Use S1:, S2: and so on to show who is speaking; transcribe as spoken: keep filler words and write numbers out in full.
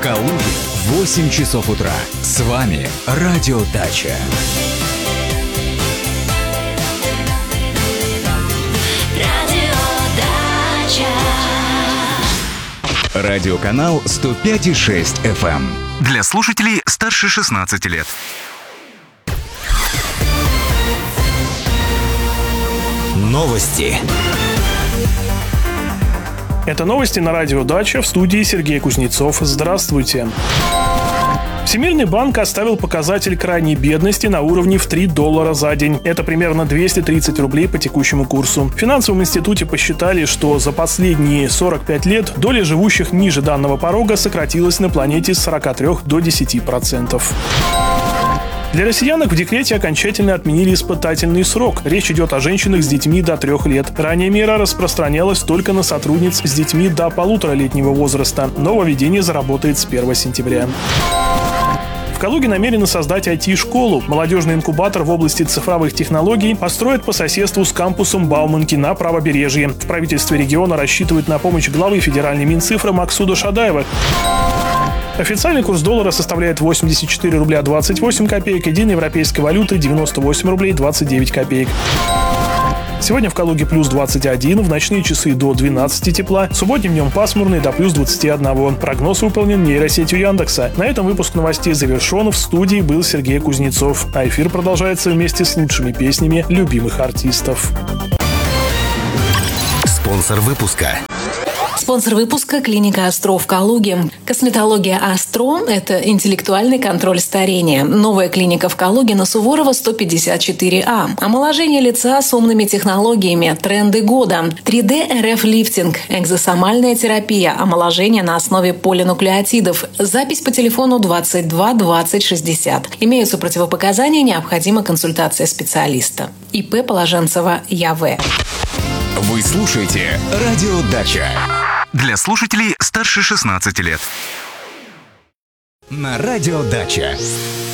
S1: Калуге восемь часов утра. С вами Радио Дача. Радиоканал сто пять и шесть эф эм. Для слушателей старше шестнадцати лет. Новости.
S2: Это новости на Радио Дача, в студии Сергей Кузнецов. Здравствуйте. Всемирный банк оставил показатель крайней бедности на уровне в три доллара за день. Это примерно двести тридцать рублей по текущему курсу. В финансовом институте посчитали, что за последние сорок пять лет доля живущих ниже данного порога сократилась на планете с сорока трёх до десяти процентов. Для россиянок в декрете окончательно отменили испытательный срок. Речь идет о женщинах с детьми до трех лет. Ранее мера распространялась только на сотрудниц с детьми до полуторалетнего возраста. Нововведение заработает с первого сентября. В Калуге намерены создать ай ти-школу. Молодежный инкубатор в области цифровых технологий построят по соседству с кампусом Бауманки на правобережье. В правительстве региона рассчитывают на помощь главы федеральной Минцифры Максуда Шадаева. Официальный курс доллара составляет восемьдесят четыре рубля двадцать восемь копеек, единой европейской валюты девяносто восемь рублей двадцать девять копеек. Сегодня в Калуге плюс двадцать один, в ночные часы до двенадцати тепла, субботним днем пасмурный до плюс двадцати одного. Прогноз выполнен нейросетью Яндекса. На этом выпуск новостей завершен. В студии был Сергей Кузнецов. А эфир продолжается вместе с лучшими песнями любимых артистов.
S1: Спонсор выпуска.
S3: Спонсор выпуска – клиника «Астро» в Калуге. Косметология «Астро» – это интеллектуальный контроль старения. Новая клиника в Калуге на Суворова сто пятьдесят четыре а. Омоложение лица с умными технологиями, тренды года, три дэ эр эф-лифтинг, экзосомальная терапия, омоложение на основе полинуклеотидов. Запись по телефону двадцать два двадцать шестьдесят. Имеются противопоказания, необходима консультация специалиста. и пэ Положенцева Я В.
S1: Вы слушаете Радио Дача. Для слушателей старше шестнадцати лет. На Радио Дача.